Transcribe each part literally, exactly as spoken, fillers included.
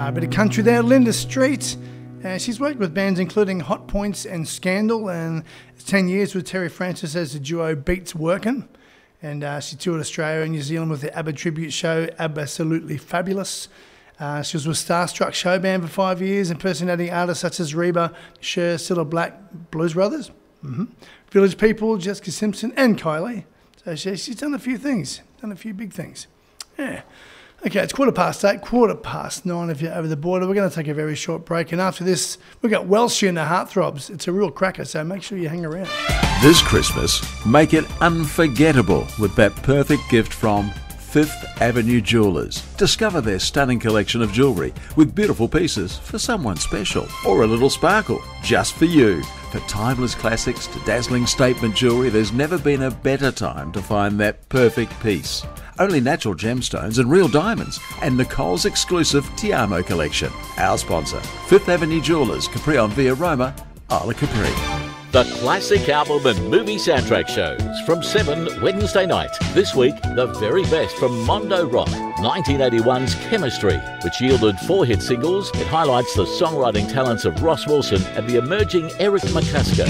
Uh, a bit of country there, Linda Street. Uh, she's worked with bands including Hot Points and Scandal, and ten years with Terry Francis as the duo Beats Workin'. And uh, she toured Australia and New Zealand with the ABBA tribute show, Absolutely Fabulous. Uh, she was with Starstruck Show Band for five years, impersonating artists such as Reba, Cher, Cilla Black, Blues Brothers, mm-hmm. Village People, Jessica Simpson, and Kylie. So she, she's done a few things, done a few big things. Yeah. Okay, it's quarter past eight, quarter past nine if you're over the border. We're going to take a very short break, and after this, we've got Welsh and the Heartthrobs. It's a real cracker, so make sure you hang around. This Christmas, make it unforgettable with that perfect gift from Fifth Avenue Jewelers. Discover their stunning collection of jewellery with beautiful pieces for someone special, or a little sparkle just for you. For timeless classics to dazzling statement jewellery, there's never been a better time to find that perfect piece. Only natural gemstones and real diamonds, and Nicole's exclusive Ti Amo collection. Our sponsor, Fifth Avenue Jewelers, Capri on Via Roma, Isla Capri. The classic album and movie soundtrack shows from seven Wednesday night. This week, the very best from Mondo Rock, nineteen eighty-one's Chemistry, which yielded four hit singles. It highlights the songwriting talents of Ross Wilson and the emerging Eric McCusker.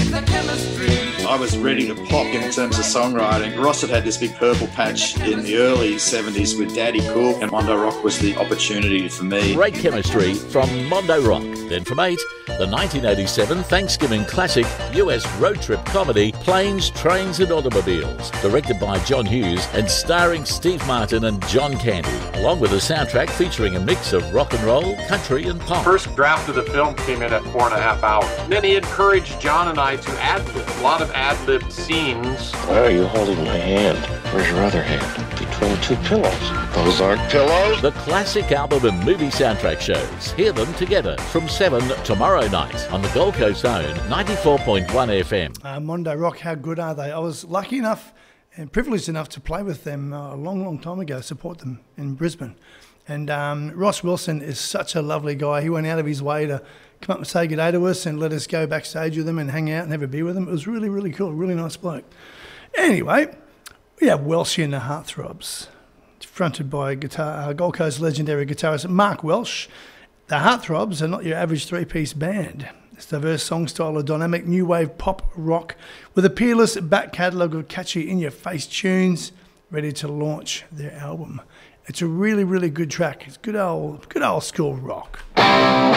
I was ready to pop in terms of songwriting. Ross had had this big purple patch in the early seventies with Daddy Cool, and Mondo Rock was the opportunity for me. Great Chemistry from Mondo Rock. Then from eight, the nineteen eighty-seven Thanksgiving classic U S road trip comedy Planes, Trains and Automobiles, directed by John Hughes and starring Steve Martin and John Candy, along with a soundtrack featuring a mix of rock and roll, country and pop. First draft of the film came in at four and a half hours. And then he encouraged John and I to ad-lib, a lot of ad-lib scenes. Why are you holding my hand? Where's your other hand? Between two pillows. Those aren't pillows. The classic album and movie soundtrack shows. Hear them together from seven tomorrow night on the Gold Coast own ninety-four point one F M. Uh, Mondo Rock, how good are they? I was lucky enough and privileged enough to play with them uh, a long, long time ago, support them in Brisbane. And um, Ross Wilson is such a lovely guy. He went out of his way to come up and say good day to us and let us go backstage with them and hang out and have a beer with them. It was really, really cool, really nice bloke. Anyway, we have Welsh and the Heartthrobs, fronted by guitar, uh, Gold Coast legendary guitarist Mark Welsh. The Heartthrobs are not your average three-piece band. It's a diverse song style of dynamic new wave pop rock with a peerless back catalogue of catchy in-your-face tunes ready to launch their album. It's a really, really good track. It's good old, good old school rock.